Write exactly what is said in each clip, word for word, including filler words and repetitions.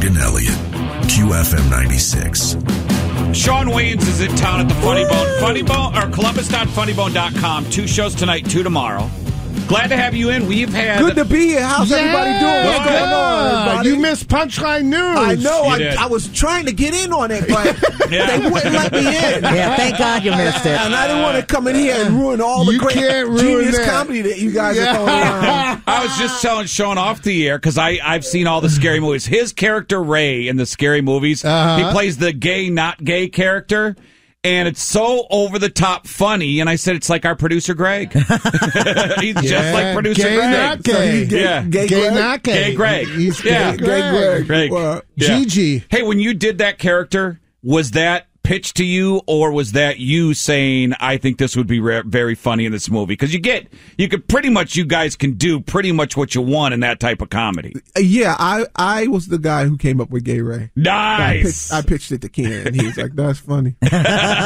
and Elliott, Q F M ninety-six. Shawn Wayans is in town at the Funny Bone. Funny Bone or Columbus dot funny bone dot com. Two shows tonight, two tomorrow. Glad to have you in. We've had good to be here. How's yeah, everybody doing? What's going on, everybody? You missed Punchline News. I know. I, did. I was trying to get in on it, but Yeah. they wouldn't let me in. Yeah, thank God you missed it. And I didn't want to come in here and ruin all the You great can't ruin genius that. comedy that you guys Yeah. are throwing around. I was just telling Sean off the air because I I've seen all the scary movies. His character Ray in the scary movies, Uh-huh. he plays the gay not gay character. And it's so over the top funny, and I said it's like our producer Greg. He's just like producer gay, Greg. not gay. Gay, Yeah. gay, Gay, Greg? not gay. Gay Greg. He's Yeah. gay Gay Greg. Greg. Greg. Well, Yeah. Gigi. Hey, when you did that character, was that pitched to you, or was that you saying, I think this would be re- very funny in this movie? Because you get, you could pretty much, you guys can do pretty much what you want in that type of comedy. Uh, yeah, I, I was the guy who came up with Gay Ray. I Nice. pitched, I pitched it to Ken, and he was like, that's funny. Gay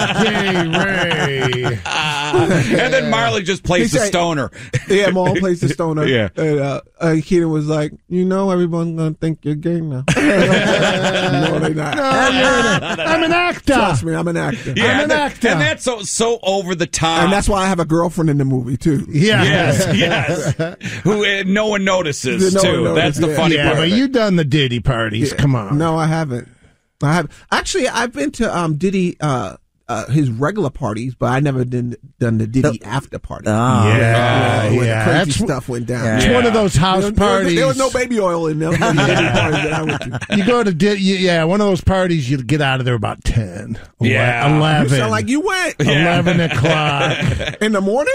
Ray. And then Marley just plays He the said- stoner. Yeah, Mom plays the stoner. Yeah. And uh, uh, Ken was like, you know, everyone's going to think you're gay now. No, they're not. No, you're an, I'm an actor. Trust me, I'm an actor. Yeah, I'm an and that- actor. And that's so so over the top. And that's why I have a girlfriend in the movie, too. Yeah. Yes, yes. Who uh, no one notices No one too. notices, That's the yeah. funny Yeah, part. but you done the Diddy parties. Come on. No, I haven't. I have actually. I've been to um Diddy uh, uh his regular parties, but I never did done the Diddy after party. Oh. Yeah, where yeah. the crazy That's, stuff went down. Yeah. it's one of those house There, there was, parties. there was no baby oil in them. Diddy parties that I went to. You go to Did, yeah, one of those parties. You get out of there about ten. Yeah. You eleven. sound like you went Eleven o'clock. in the morning.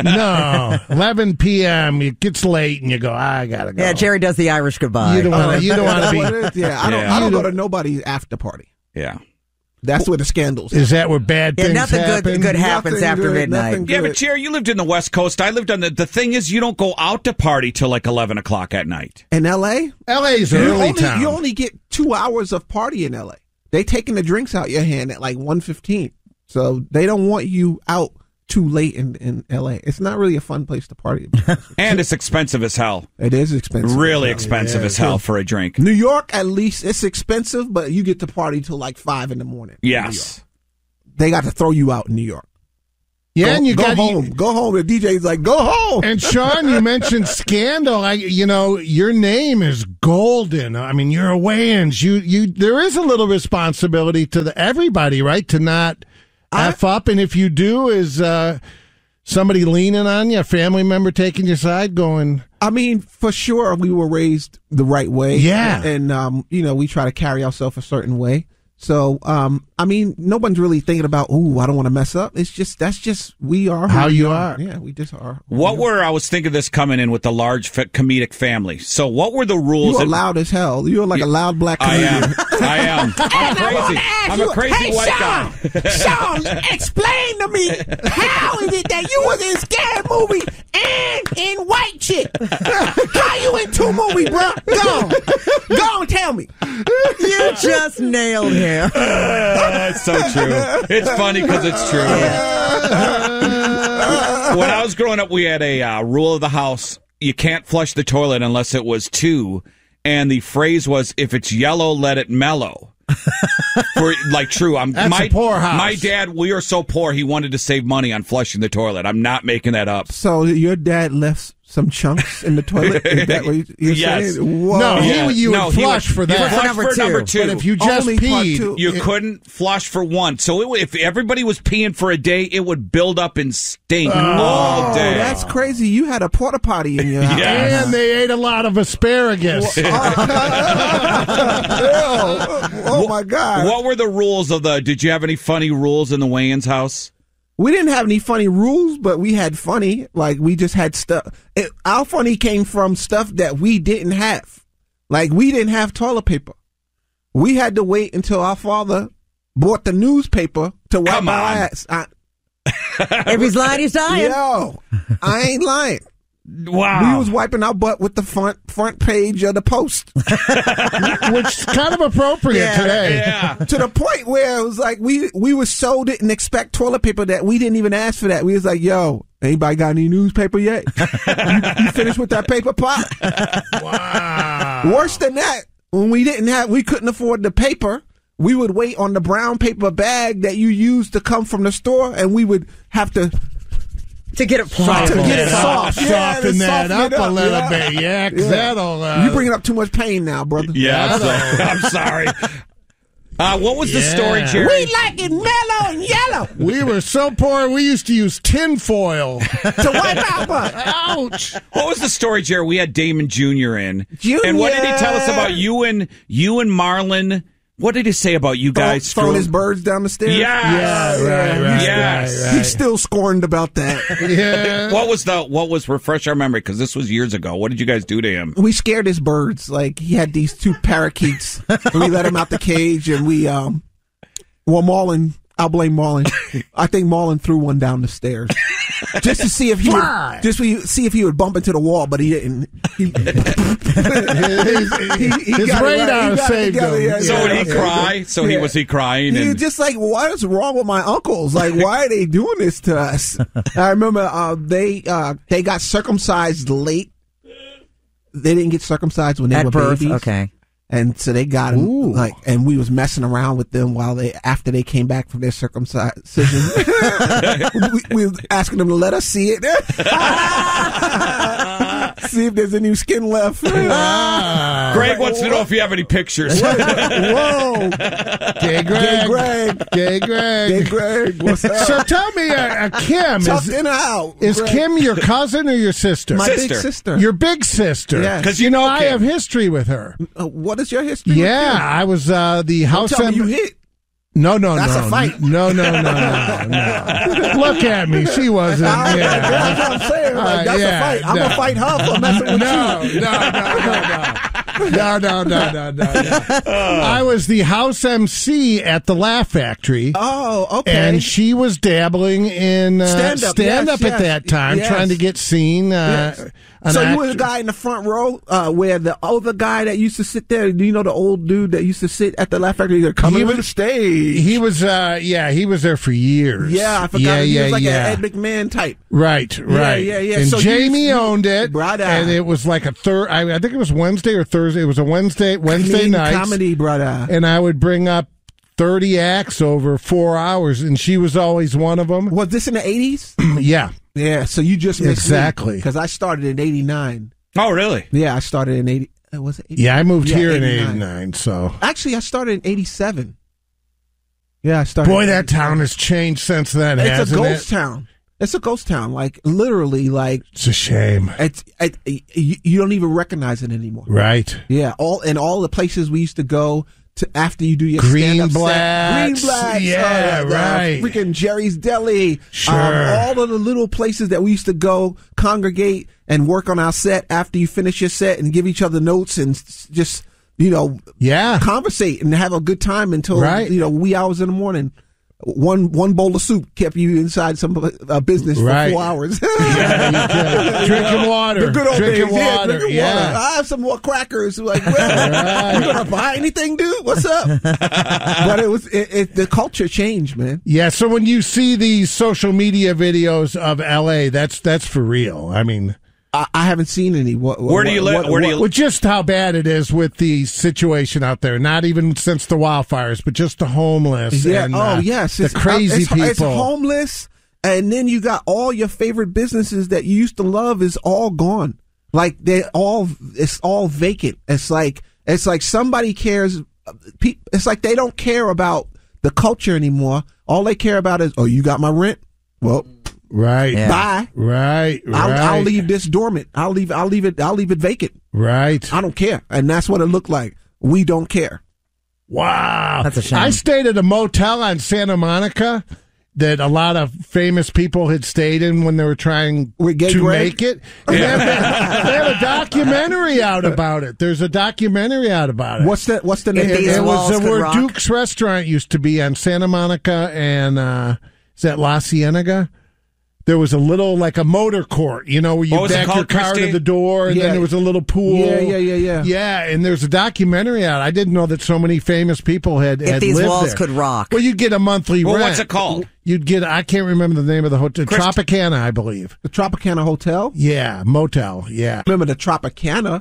No, eleven p.m. It gets late, and you go. I gotta go. Yeah, Jerry does the Irish goodbye. You don't want Oh, to. You don't is want that to what be. it is? Yeah, I don't. Yeah. I don't You go don't- to nobody's after party. yeah. That's where the scandals. Is that where bad Yeah, things nothing good- happen? good happens Nothing after good, midnight. nothing Yeah, good. but Jerry, you lived in the West Coast. I lived on the. The thing is, you don't go out to party till like eleven o'clock at night. In L A, L A's you early only, town. you only get two hours of party in L A. They taking the drinks out your hand at like one fifteen. So they don't want you out too late in, in L A. It's not really a fun place to party. And it's expensive as hell. It is expensive. Really expensive Yeah. as hell for a drink. New York, at least, it's expensive, but you get to party till like five in the morning. in New Yes. York. They got to throw you out in New York. yeah, go, and you go got home. Go home. The D J's like, go home. And Sean, you mentioned scandal. I, you know, your name is golden. I mean, you're a Wayans. You, you. There is a little responsibility to the, everybody, right? To not I- f up, and if you do, is uh, somebody leaning on you, a family member taking your side, going, I mean, for sure, we were raised the right way. Yeah. And, um, you know, we try to carry ourselves a certain way. So, um, I mean, no one's really thinking about, ooh, I don't want to mess up. It's just, that's just, we are who How we you are. Yeah, we just are. who What we are. were I was thinking this coming in with the large fa- comedic family. So what were the rules? You are that- loud as hell. You're like a loud black I comedian. am. I am. I'm crazy. I'm a crazy hey, white Sean, guy. Sean, explain to me, how is it that you was in Scary Movie and in White Chick? How you in two movies, bro? Go on. Go on, tell me. You just nailed him. That's so true. It's funny because it's true. When I was growing up, we had a uh, rule of the house. You can't flush the toilet unless it was two. And the phrase was, if it's yellow, let it mellow. For like true, I'm That's my a poor house. my dad. We are so poor. He wanted to save money on flushing the toilet. I'm not making that up. So your dad left some chunks in the toilet? Is that what you- you're Yes. saying? Whoa. No, Yeah. he, you No, would he flush would- for he would that. flush number for two. number two. But if you just Only part peed, two. You it- couldn't flush for one. So it, would- if everybody was peeing for a day, it would build up and stink all Oh, day. that's crazy. You had a porta potty in your house. Yeah. and they ate a lot of asparagus. oh, oh, my God. What were the rules of the? Did you have any funny rules in the Wayans house? We didn't have any funny rules, but we had funny. Like, we just had stuff. It, our funny came from stuff that we didn't have. Like, we didn't have toilet paper. We had to wait until our father bought the newspaper to wipe Come our on. ass. I, If he's lying, he's dying. yo, I ain't lying. Wow. We was wiping our butt with the front front page of the Post. Which is kind of appropriate Yeah. today. yeah. To the point where it was like we we were so didn't expect toilet paper that we didn't even ask for that. We was like, yo, anybody got any newspaper yet? you, you finished with that paper pot? Wow. Worse than that, when we didn't have, we couldn't afford the paper. We would wait on the brown paper bag that you used to come from the store, and we would have to To get it to pliable. get it Yeah, soft. Yeah, soften to that soften up, it a little yeah. bit. Yeah, 'cause Yeah. that'll. Uh, You bringing up too much pain now, brother. Yeah, I'm sorry. I'm sorry. Uh, what was the Yeah. story, Jerry? We like it mellow and yellow we were so poor, we used to use tin foil. to wipe out butt. Ouch. What was the story, Jerry? We had Damon Junior in. Junior! And what did he tell us about you and you and Marlon? What did he say about you guys? Throwing his screwing- birds down the stairs. Yes. Yeah, right, right, Yes. right, right. He's still scorned about that. Yeah. What was the what was refresh our memory, because this was years ago. What did you guys do to him? We scared his birds. Like, he had these two parakeets. And we let him out the cage, and we, um, well, Marlon, I'll blame Marlon. I think Marlon threw one down the stairs. Just to see if he Fly. would, just to see if he would bump into the wall, but he didn't. He, he, he His got it right. radar He got it saved together. him. Yeah, So yeah, would he okay. cry? So he Yeah. was he crying? He And was just like, what is wrong with my uncles? Like, why are they doing this to us? I remember uh, they uh, they got circumcised late. They didn't get circumcised when they were At birth, babies. okay. And so they got him, Ooh. like, and we was messing around with them while they, after they came back from their circumcision. we, we was asking them to let us see it. See if there's any skin left. Greg wants to know if you have any pictures. Whoa. Gay Greg. Gay Greg. Gay Greg. Hey, Greg, what's up? So tell me, uh, uh, Kim, Tucked is, in or out? is Greg. Kim your cousin or your sister? my Sister. big sister? Your big sister. Yes. 'Cause you you know, know I Kim. have history with her. Uh, what is your history? with Yeah, Kim? I was uh, the Don't house. tell me em- you hit. No, no, That's no. a fight. No, no, no, no, no. Look at me. She wasn't. That's Yeah. what I'm saying. Like, Uh, that's yeah, a fight. I'm no. gonna fight her for messing with No, you. no, no, no, no. No, no, no, no, no, no. I was the house M C at the Laugh Factory. Oh, okay. And she was dabbling in uh, Stand-up, stand yes, up yes, at that time, yes. trying to get seen. Uh, Yes. an So you act- were the guy in the front row, uh, where the other guy that used to sit there. Do you know the old dude that used to sit at the Laugh Factory? Coming He to was- the stage. He was, uh, yeah, he was there for years. yeah, I forgot. Yeah, he yeah, was like yeah. an Ed McMahon type. Right, right. yeah, yeah. And So you- Jamie you- owned it, Brother. and it was like a third. I, I think it was Wednesday or Thursday. It was a Wednesday, Wednesday Clean night, comedy, brother. and I would bring up thirty acts over four hours, and she was always one of them. Was this in the eighties? Yeah, Yeah. So you just missed Exactly. because I started in eighty-nine. Oh, really? Yeah, I started in eighty. Uh, was it? eighty? yeah. I moved Yeah, here in eighty-nine. eighty-nine, so Actually, I started in eighty-seven. Yeah, I started. boy, in that eighty-seven. town has changed since then, It's a hasn't ghost it? town. It's a ghost town. Like literally, like It's a shame, it's it, you, you don't even recognize it anymore. right? Yeah, all and all the places we used to go to after you do your Green stand-up set. Blacks. Green Blacks, Yeah, uh, the right. freaking Jerry's Deli, Sure. um, all of the little places that we used to go congregate and work on our set after you finish your set and give each other notes and s- just you know Yeah, conversate and have a good time until Right. you know wee hours in the morning. One one bowl of soup kept you inside some uh, business Right. for four hours. yeah. You could. Drinking water, The good old drinking days, yeah, water, drinking yeah. water. I have some more crackers. Like, well, Right. you gonna buy anything, dude? What's up? But it was it, it, the culture changed, man. Yeah, so when you see these social media videos of L A, that's that's for real. I mean, I, I haven't seen any. What, Where do you what, live? what- Where do what- you well, just how bad it is with the situation out there. Not even since the wildfires, but just the homeless. Yeah. and, oh, uh, yes. the It's, uh, crazy it's, people. It's homeless, and then you got all your favorite businesses that you used to love is all gone. Like they all, it's all vacant. It's like it's like somebody cares. pe- It's like they don't care about the culture anymore. All they care about is, oh, you got my rent. Well, Right, Yeah. bye. right, right. I'll, I'll leave this dormant. I'll leave. I'll leave it. I'll leave it vacant. Right. I don't care, and that's what it looked like. We don't care. Wow, That's a shame. I stayed at a motel on Santa Monica that a lot of famous people had stayed in when they were trying With Gay to Greg? make it. They have, they have a documentary out about it. There's a documentary out about it. What's that? What's the name? If of these it? It walls was uh, could where rock. Duke's Restaurant used to be on Santa Monica and uh, is that La Cienega? There was a little like a motor court, you know, where you What was it back your called, car Christy? to the door, and Yeah. then there was a little pool. Yeah, yeah, yeah, yeah. Yeah, and there's a documentary out. I didn't know that so many famous people had, If had these lived walls there. could rock. Well, you'd get a monthly Well, rent. what's it called? You'd get. I can't remember the name of the hotel. Christ- Tropicana, I believe. The Tropicana Hotel. Yeah, motel. Yeah. Remember the Tropicana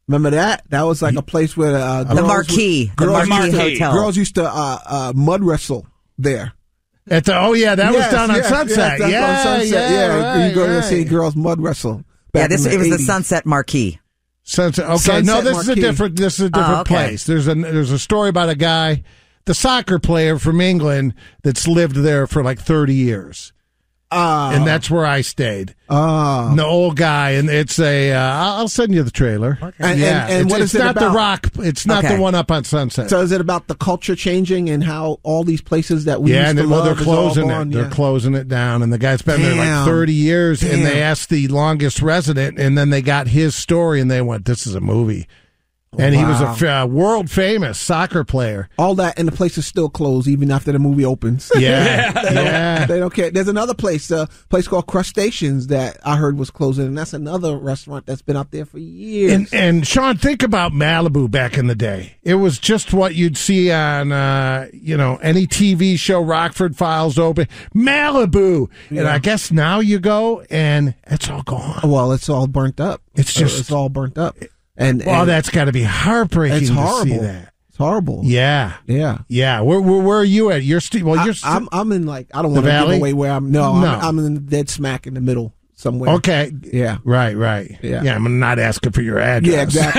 Remember that? That was like a place where uh, The girls Marquee. would- The girls Marquee used to- Hotel. Girls used to uh, uh, mud wrestle there. At the, oh, yeah, that Yes, was down on yes, Sunset. yes, that's yeah, on Sunset. yeah, Yeah, right, you go to right. see girls mud wrestle. Yeah, back this in it was the eighties. Sunset Marquee. Sunset. Okay, Sunset no, this is a Marquee. different. This is a different Oh, okay. place. There's a there's a story about a guy, the soccer player from England, that's lived there for like thirty years, Uh, and that's where I stayed. uh, The old guy, and it's a. Uh, I'll I'll send you the trailer. Okay. And- yeah, and- and it's, what it's is it not the about? Rock. It's not Okay. the one up on Sunset. so is it about the culture changing and how all these places that we yeah, used and to then, well, love they're is all closing gone? it. They're Yeah. closing it down, and the guy's been there like Damn. thirty years. And they Damn. asked the longest resident, and then they got his story, and they went, "This is a movie." And he was a Wow. f- uh, world famous soccer player. All that, and the place is still closed even after the movie opens. Yeah, yeah. They don't care. There's another place, a place called Crustaceans that I heard was closing, and that's another restaurant that's been out there for years. And and Sean, think about Malibu back in the day. It was just what you'd see on uh, you know any T V show. Rockford Files open Malibu, and Yeah. I guess now you go and it's all gone. well, it's all burnt up. It's just- it's all burnt up, and, Well, and that's got to be heartbreaking it's to horrible. see that. It's horrible. Yeah, yeah. yeah. Where where, where are you at? You're still well. I, You're still, I'm I'm in like I don't The want to Valley? give away where I'm. No, No. I'm, I'm in dead smack in the middle somewhere. okay. Yeah. Right, right. Yeah. yeah. I'm not asking for your address. Yeah, exactly.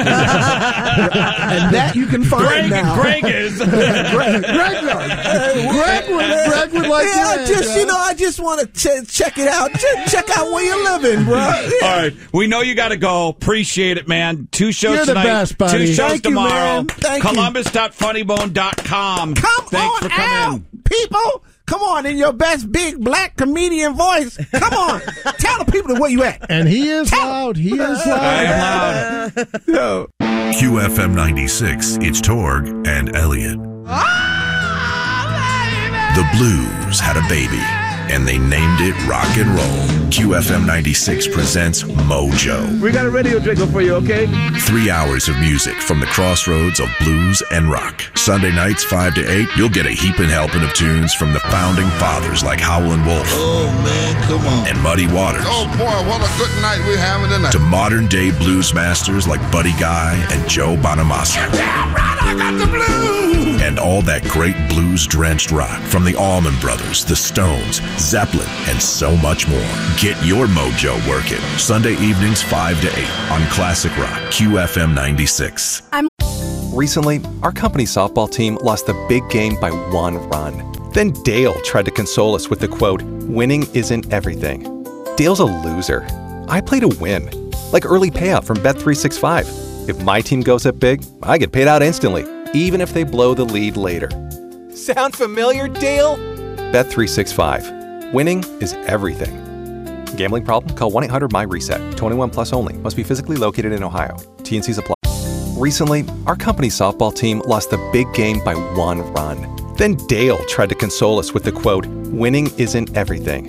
And that you can find Greg, now. Greg is. Greg, Greg, knows. Greg would, Greg would like yeah, I your just address. you know I just want to ch- check it out. Ch- check out where you're living, bro. All right, we know you got to go. Appreciate it, man. Two shows You're the tonight, best, buddy. two shows Thank you, tomorrow. man. Thank you. Columbus dot funnybone dot com. Come Thanks on for coming out, in. people. Come on, in your best big black comedian voice. Come on, tell the people where you at. And he is loud. He is I loud. am loud. Yo. Q F M ninety-six, it's Torg and Elliot. The Blues had a baby, and they named it rock and roll. Q F M ninety-six presents Mojo. We got a radio jingle for you, okay? Three hours of music from the crossroads of blues and rock. Sunday nights, five to eight, you'll get a heaping helping of tunes from the founding fathers like Howlin' Wolf Oh, man, come on. and Muddy Waters, Oh, boy, what a good night we're having tonight. to modern day blues masters like Buddy Guy and Joe Bonamassa. I got the blues. And all that great blues-drenched rock from the Allman Brothers, the Stones, Zeppelin, and so much more. Get your mojo working. Sunday evenings, five to eight on Classic Rock, Q F M ninety-six. Recently, our company softball team lost the big game by one run. Then Dale tried to console us with the quote, "Winning isn't everything." Dale's a loser. I play to win. Like early payout from Bet three sixty-five. If my team goes up big, I get paid out instantly, even if they blow the lead later. Sound familiar, Dale? Bet three sixty-five. Winning is everything. Gambling problem? Call one eight hundred M Y reset. twenty-one plus only. Must be physically located in Ohio. T N Cs apply. Recently, our company softball team lost the big game by one run. Then Dale tried to console us with the quote, "Winning isn't everything."